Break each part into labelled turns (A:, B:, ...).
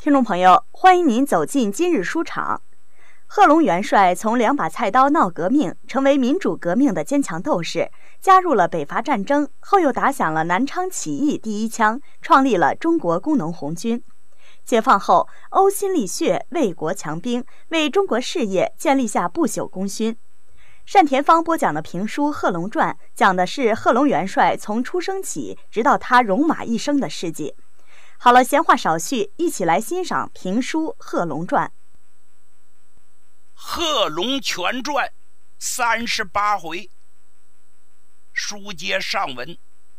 A: 听众朋友，欢迎您走进今日书场。贺龙元帅从2把菜刀闹革命，成为民主革命的坚强斗士，加入了北伐战争，后又打响了南昌起义第一枪，创立了中国工农红军。解放后，呕心沥血，为国强兵，为中国事业建立下不朽功勋。单田芳播讲的评书《贺龙传》，讲的是贺龙元帅从出生起直到他戎马一生的事迹。好了，闲话少叙，一起来欣赏评书《贺龙传》。
B: 贺龙全传38回，书接上文。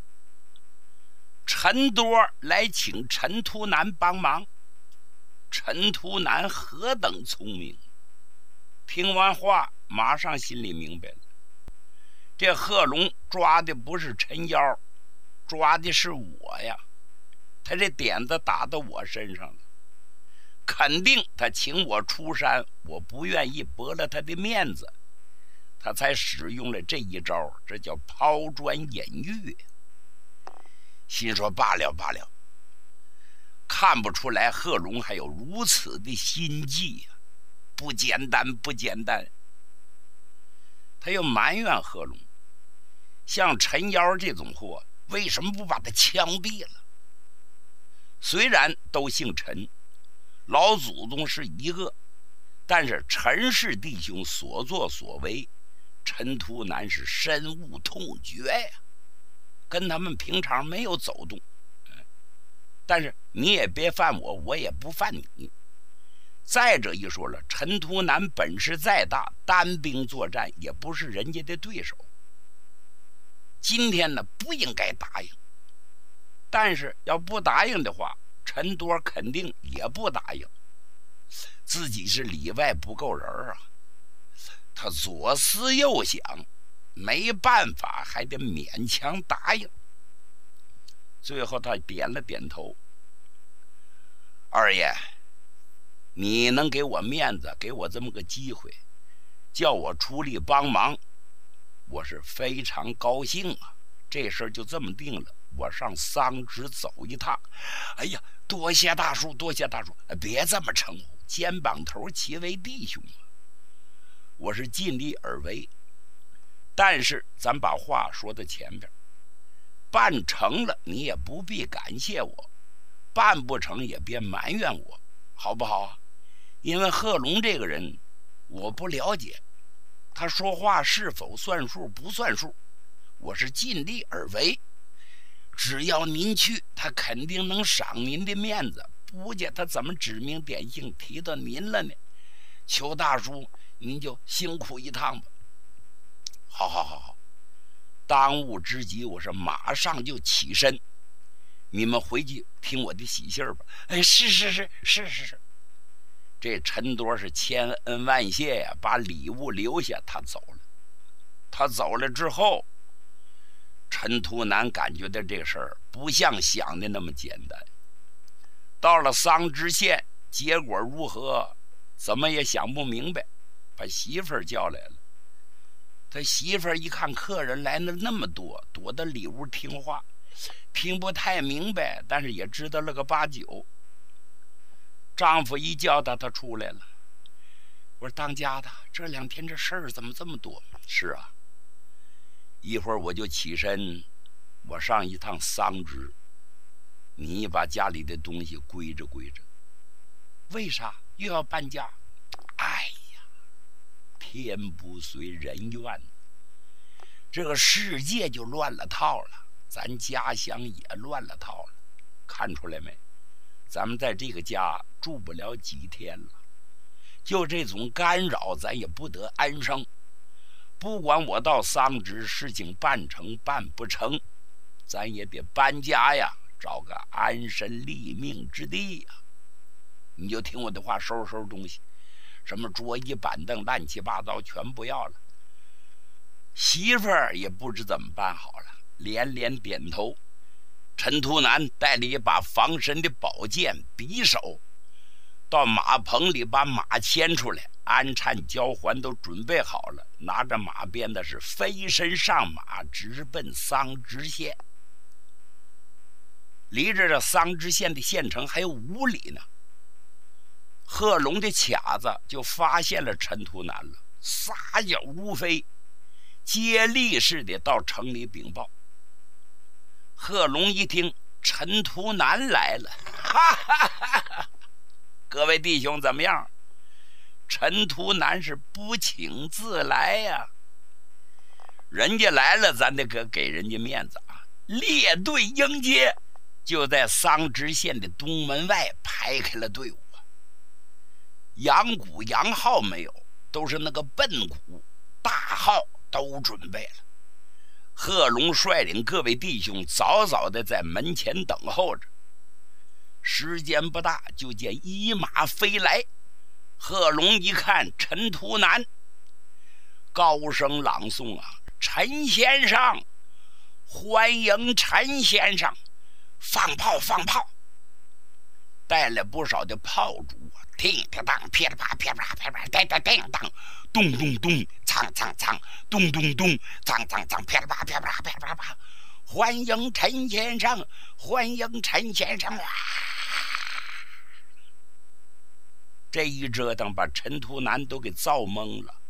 B: 陈多来请陈图南帮忙，陈图南何等聪明，听完话马上心里明白了，这贺龙抓的不是陈妖，抓的是我呀，他这点子打到我身上了，肯定他请我出山，我不愿意驳了他的面子，他才使用了这一招，这叫抛砖引玉。心说罢了罢了，看不出来贺龙还有如此的心计呀，不简单不简单。他又埋怨贺龙，像陈妖这种货为什么不把他枪毙了？虽然都姓陈，老祖宗是一个，但是陈氏弟兄所作所为，陈图南是深恶痛绝呀，跟他们平常没有走动。但是你也别犯我，我也不犯你。再者一说了，陈图南本事再大，单兵作战也不是人家的对手。今天呢，不应该答应，但是要不答应的话，陈多肯定也不答应，自己是里外不够人啊。他左思右想，没办法，还得勉强答应。最后他点了点头，二爷，你能给我面子，给我这么个机会，叫我出力帮忙，我是非常高兴啊。这事儿就这么定了，我上桑植走一趟。哎呀，多谢大叔，多谢大叔，别这么称呼，肩膀头齐为弟兄啊。我是尽力而为，但是咱把话说到前边，办成了你也不必感谢我，办不成也别埋怨我，好不好啊？因为贺龙这个人我不了解，他说话是否算数不算数，我是尽力而为。只要您去，他肯定能赏您的面子，不见他怎么指名点姓提到您了呢？求大叔您就辛苦一趟吧。好好好好，当务之急我是马上就起身，你们回去听我的喜信吧。哎，是。这陈多是千恩万谢呀，把礼物留下，他走了。他走了之后，陈图南感觉到这个事儿不像想的那么简单。到了桑植县，结果如何，怎么也想不明白，把媳妇儿叫来了。他媳妇儿一看客人来了那么多，躲到里屋听话，听不太明白，但是也知道了个八九。丈夫一叫他出来了。我说当家的，这2天这事儿怎么这么多？是啊，一会儿我就起身，我上一趟桑植，你把家里的东西归着归着。为啥又要搬家？哎呀，天不遂人愿，这个世界就乱了套了，咱家乡也乱了套了。看出来没？咱们在这个家住不了几天了，就这种干扰咱也不得安生。不管我到桑植事情办成办不成，咱也得搬家呀，找个安身立命之地呀。你就听我的话，收拾收拾东西，什么桌椅板凳乱七八糟全不要了。媳妇儿也不知怎么办好了，连连点头。陈图南带了一把防身的宝剑匕首，到马棚里把马牵出来，鞍颤交环都准备好了，拿着马鞭的是飞身上马，直奔桑植县。离着这桑植县的县城还有5里呢， 贺龙的卡子就发现了陈图南了，撒脚如飞，接力似的到城里禀报。贺龙一听陈图南来了，哈哈哈哈！各位弟兄怎么样？陈图南是不请自来呀，人家来了，咱得给人家面子啊！列队迎接，就在桑植县的东门外排开了队伍。扬鼓扬号没有，都是那个笨鼓，大号都准备了。贺龙率领各位弟兄早早的在门前等候着。时间不大，就见一马飞来。贺龙一看陈图南，高声朗诵啊：“陈先生，欢迎陈先生！放炮，放炮！”带了不少的炮竹啊，叮叮当，噼里啪，噼里啪，噼里啪，叮叮叮当，咚咚咚，锵锵锵，咚咚咚，锵锵锵，噼里啪，噼里啪，噼里啪啪。欢迎陈先生，欢迎陈先生！这一折腾，把陈图南都给造懵了。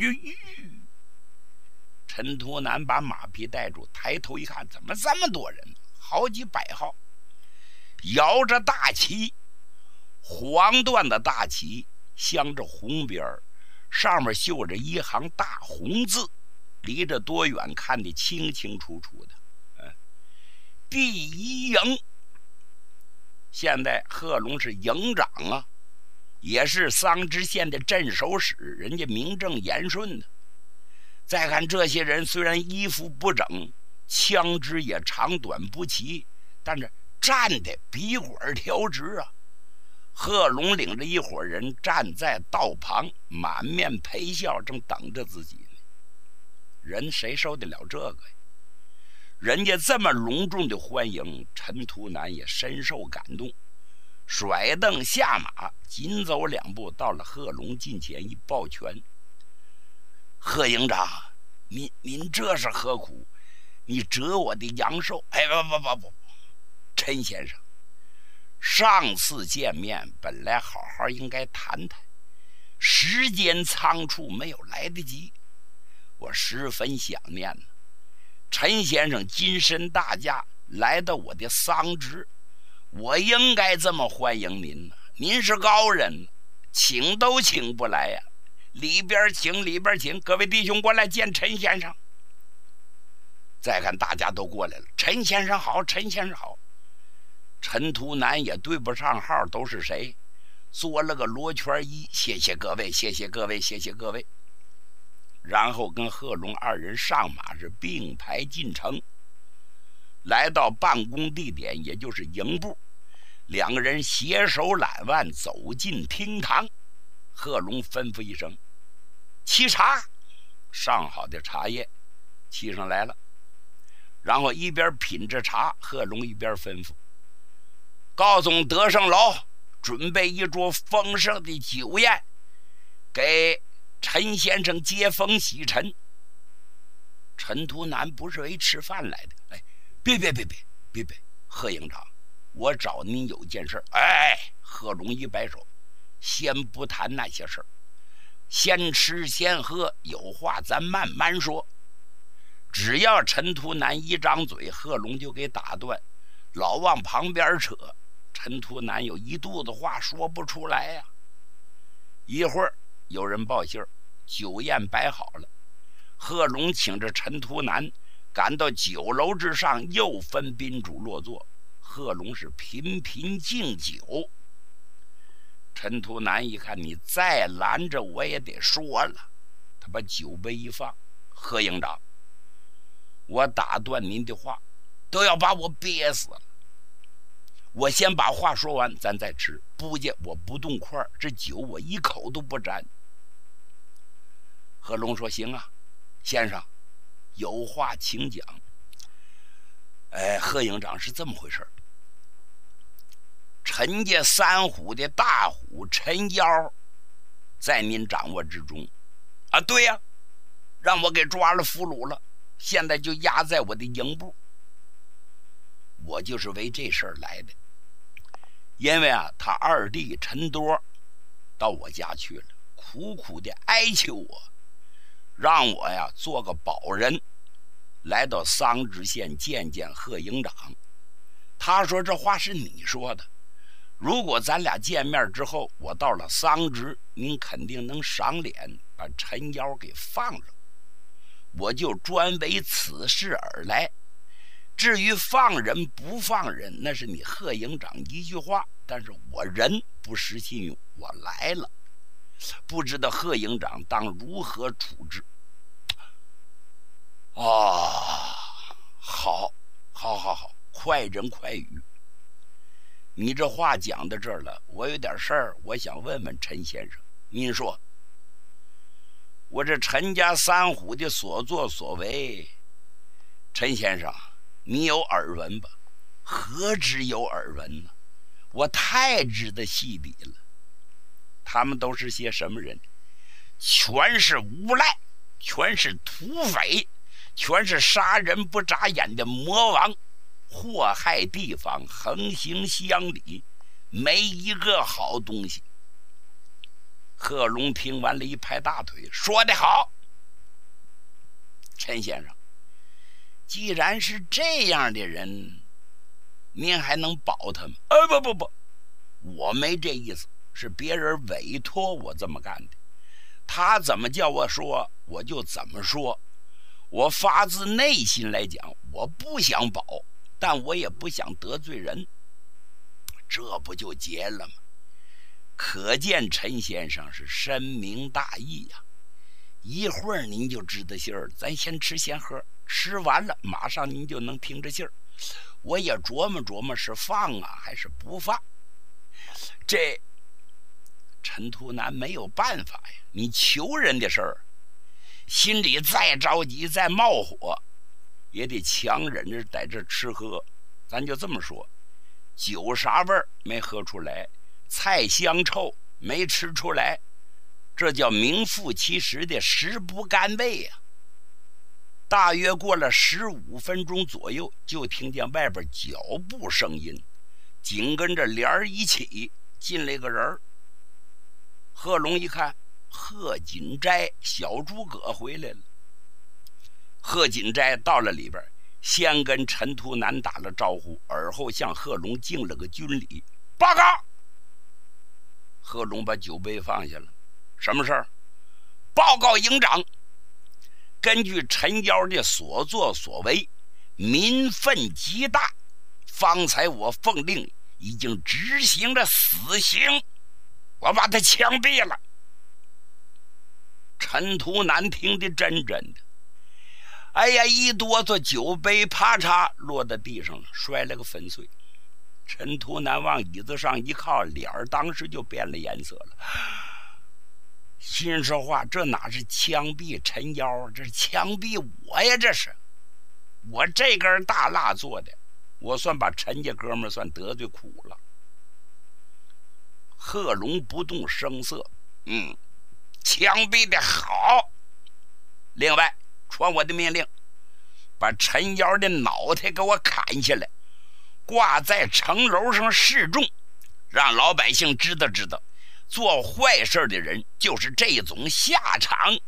B: 陈图南把马匹带住，抬头一看，怎么这么多人？好几百号，摇着大旗，黄缎的大旗，镶着红边儿，上面绣着一行大红字，离着多远看得清清楚楚的。第一营，现在贺龙是营长啊，也是桑植县的镇守使，人家名正言顺的。再看这些人，虽然衣服不整，枪支也长短不齐，但是站得笔管条直啊。贺龙领着一伙人站在道旁，满面陪笑，正等着自己呢。人谁受得了这个呀？人家这么隆重的欢迎，陈图南也深受感动，甩蹬下马，紧走2步，到了贺龙近前一抱拳：“贺营长，您这是何苦？你折我的阳寿！”哎，不，陈先生，上次见面本来好好应该谈谈，时间仓促，没有来得及，我十分想念呢。陈先生金身大驾来到我的桑植，我应该这么欢迎您呢。您是高人，请都请不来呀。里边请，里边请，各位弟兄过来见陈先生。再看大家都过来了，陈先生好，陈先生好。陈图南也对不上号，都是谁？做了个罗圈揖，谢谢各位，谢谢各位，谢谢各位。然后跟贺龙二人上马，是并排进城，来到办公地点，也就是营部。2个人携手揽腕走进厅堂。贺龙吩咐一声：“沏茶。”上好的茶叶沏上来了。然后一边品着茶，贺龙一边吩咐：“高总德胜楼准备一桌丰盛的酒宴，给陈先生接风洗尘。”陈图南不是为吃饭来的。哎，别，贺营长，我找您有件事。哎，贺龙一摆手：“先不谈那些事儿，先吃先喝，有话咱慢慢说。”只要陈图南一张嘴，贺龙就给打断，老往旁边扯。陈图南有一肚子话说不出来呀。一会儿有人报信儿，酒宴摆好了，贺龙请着陈图南赶到酒楼之上，又分宾主落座。贺龙是频频敬酒。陈图南一看你再拦着我也得说了，他把酒杯一放：“贺营长，我打断您的话，都要把我憋死了。我先把话说完，咱再吃。不介，我不动筷，这酒我一口都不沾。”贺龙说：“行啊，先生，有话请讲。”贺营长是这么回事，陈家3虎的大虎陈妖在您掌握之中啊。对呀，让我给抓了俘虏了，现在就押在我的营部。我就是为这事儿来的，因为他二弟陈多到我家去了，苦苦的哀求我，让我呀做个保人，来到桑植县见见贺营长。他说这话是你说的，如果咱俩见面之后，我到了桑植，您肯定能赏脸，把陈瑶给放了。我就专为此事而来。至于放人不放人，那是你贺营长一句话，但是我人不失信用，我来了，不知道贺营长当如何处置。好，快人快语。你这话讲到这儿了，我有点事儿，我想问问陈先生，您说我这陈家三虎的所作所为，陈先生你有耳闻吧？何止有耳闻呢？我太知道细底了。他们都是些什么人？全是无赖，全是土匪，全是杀人不眨眼的魔王，祸害地方，横行乡里，没一个好东西。贺龙听完了一拍大腿，说得好，陈先生，既然是这样的人，您还能保他吗？不，我没这意思，是别人委托我这么干的。他怎么叫我说，我就怎么说。我发自内心来讲，我不想保，但我也不想得罪人，这不就结了吗？可见陈先生是深明大义呀。一会儿您就知道信儿，咱先吃先喝，吃完了马上您就能听着信儿。我也琢磨琢磨是放啊还是不放。这陈图南没有办法呀，你求人的事儿，心里再着急再冒火，也得强忍着在这吃喝。咱就这么说，酒啥味儿没喝出来，菜香臭没吃出来，这叫名副其实的食不甘味呀。大约过了15分钟左右，就听见外边脚步声音，紧跟着帘儿一起进来个人儿。贺龙一看，贺锦斋小诸葛回来了。贺锦斋到了里边，先跟陈图南打了招呼，而后向贺龙敬了个军礼。报告！贺龙把酒杯放下了。什么事儿？报告营长，根据陈瑶的所作所为，民愤极大，方才我奉令已经执行了死刑，我把他枪毙了。陈图南听得真的，哎呀，一哆嗦，酒杯啪嚓落在地上了，摔了个粉碎。陈图南往椅子上一靠，脸儿当时就变了颜色了。心说话，这哪是枪毙陈瑶，这是枪毙我呀！这是我这根大蜡做的，我算把陈家哥们算得罪苦了。贺龙不动声色，枪毙的好。另外，传我的命令，把陈瑶的脑袋给我砍下来，挂在城楼上示众，让老百姓知道，做坏事的人就是这种下场。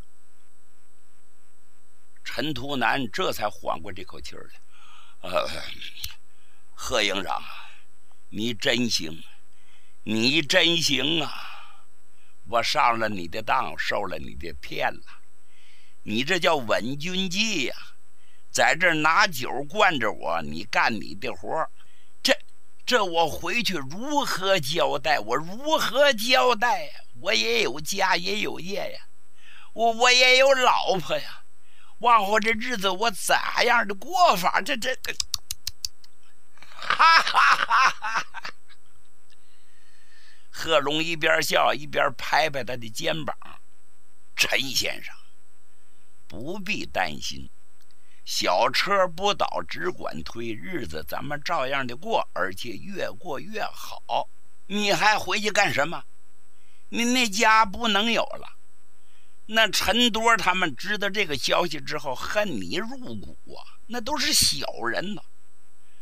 B: 陈图南这才缓过这口气来。贺营长，你真行，你真行啊！我上了你的当，受了你的骗了。你这叫稳军计呀，在这拿酒灌着我，你干你的活，这我回去如何交代？我如何交代呀？我也有家也有业呀，我也有老婆呀，往后这日子我咋样的过法？这哈哈哈哈！贺龙一边笑一边拍拍他的肩膀。陈先生，不必担心，小车不倒只管推，日子咱们照样的过，而且越过越好。你还回去干什么？你那家不能有了。那陈多他们知道这个消息之后，恨你入骨啊，那都是小人呢，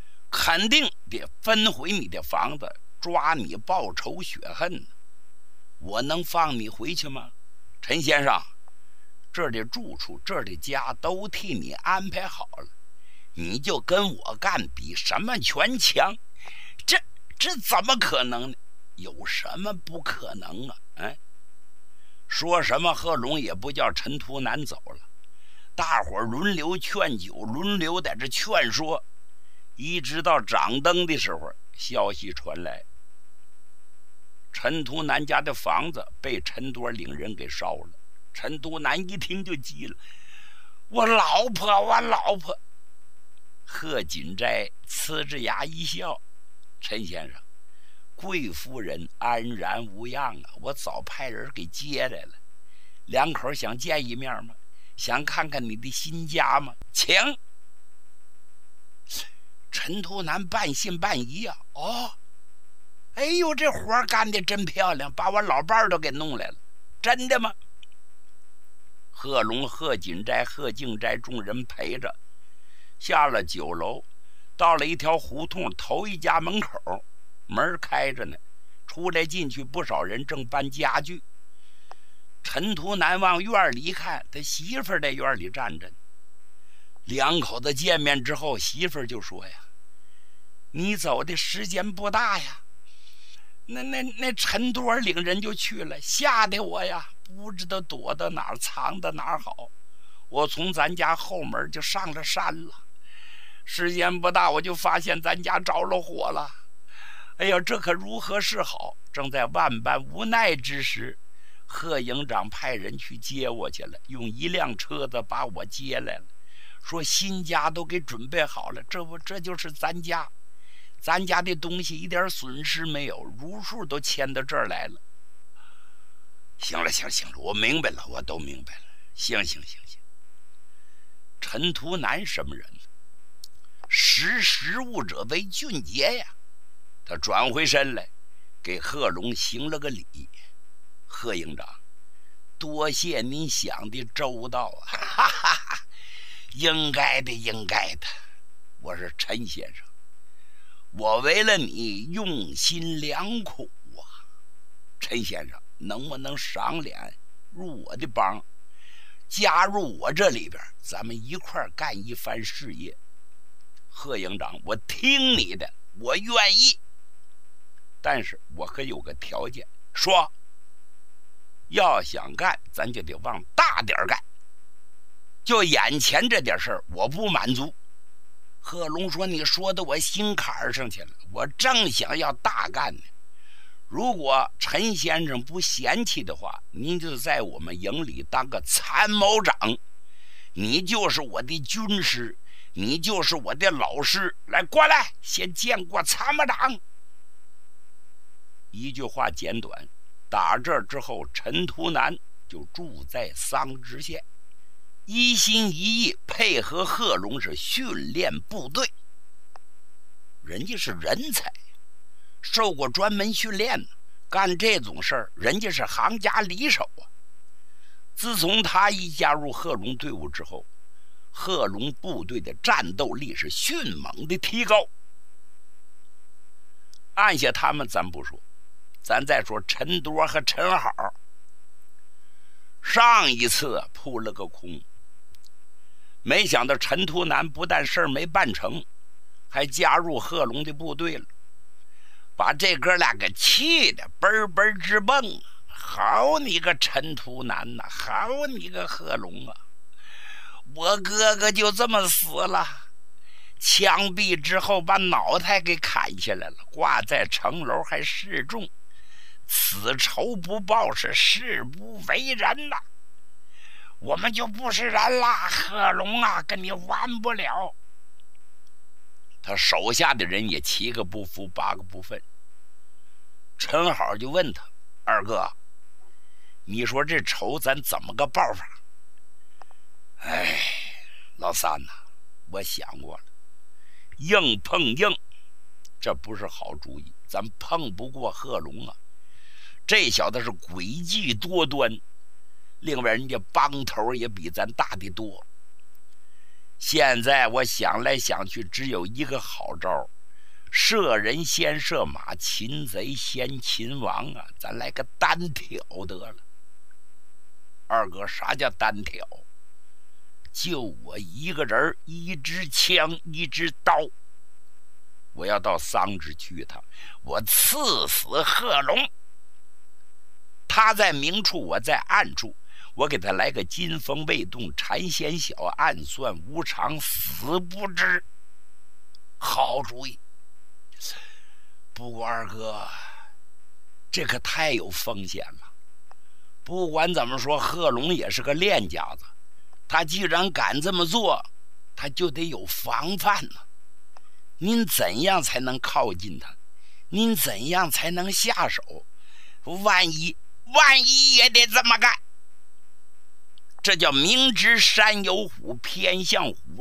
B: 肯定得分回你的房子，抓你报仇雪恨呢。 我能放你回去吗？陈先生，这儿的住处，这儿的家都替你安排好了，你就跟我干，比什么全强？这怎么可能呢？有什么不可能啊？说什么贺龙也不叫陈图南走了，大伙儿轮流劝酒，轮流在这劝说，一直到掌灯的时候，消息传来，陈图南家的房子被陈多领人给烧了。陈图南一听就急了，我老婆！贺锦斋呲着牙一笑，陈先生，贵夫人安然无恙啊，我早派人给接来了。两口想见一面吗？想看看你的新家吗？请。陈图南半信半疑啊，哎呦，这活干得真漂亮，把我老伴儿都给弄来了，真的吗？贺龙、贺锦斋、贺敬斋众人陪着下了酒楼，到了一条胡同头一家门口，门开着呢，出来进去不少人正搬家具。陈图南往院里一看，他媳妇儿在院里站着呢。两口子见面之后，媳妇儿就说呀，你走的时间不大呀，那陈多领人就去了，吓得我呀不知道躲到哪儿藏到哪儿好，我从咱家后门就上了山了，时间不大我就发现咱家着了火了，哎呀，这可如何是好？正在万般无奈之时，贺营长派人去接我去了，用一辆车子把我接来了，说新家都给准备好了，这就是咱家的东西一点损失没有，如数都迁到这儿来了。行了，我明白了，我都明白了。行。陈图南什么人？识时务者为俊杰呀。他转回身来，给贺龙行了个礼。贺营长，多谢您想的周到啊！哈哈，应该的。我是陈先生，我为了你用心良苦啊。陈先生，能不能赏脸入我的帮，加入我这里边，咱们一块儿干一番事业？贺营长，我听你的，我愿意，但是我可有个条件。说，要想干，咱就得往大点干，就眼前这点事儿我不满足。贺龙说，你说的我心坎上去了，我正想要大干呢。如果陈先生不嫌弃的话，您就在我们营里当个参谋长，你就是我的军师，你就是我的老师。来，过来，先见过参谋长。一句话简短，打这之后，陈图南就住在桑植县，一心一意配合贺龙是训练部队。人家是人才，受过专门训练，干这种事儿人家是行家里手啊。自从他一加入贺龙队伍之后，贺龙部队的战斗力是迅猛的提高。按下他们咱不说，咱再说陈多和陈好。上一次扑了个空，没想到陈图南不但事儿没办成，还加入贺龙的部队了，把这哥俩给气得嘣嘣直蹦。好你个陈图南呐，好你个贺龙啊，我哥哥就这么死了，枪毙之后把脑袋给砍下来了，挂在城楼还示众，此仇不报是誓不为人呐。我们就不是人了，贺龙啊，跟你玩不了。他手下的人也7个不服8个不忿。陈好就问他，二哥，你说这仇咱怎么个报法？哎，老三呐，我想过了，硬碰硬，这不是好主意，咱碰不过贺龙啊。这小子是诡计多端，另外人家帮头也比咱大得多。现在我想来想去，只有一个好招， 射人先射马，擒贼先擒王啊！咱来个单挑得了。二哥，啥叫单挑？就我一个人，一支枪，一支刀。我要到桑植去一趟，我刺死贺龙。他在明处，我在暗处，我给他来个金风未动，缠弦小，暗算无常，死不知。好主意。不过二哥，这可太有风险了。不管怎么说，贺龙也是个练家子，他既然敢这么做，他就得有防范呢。您怎样才能靠近他？您怎样才能下手？万一也得这么干。这叫明知山有虎，偏向虎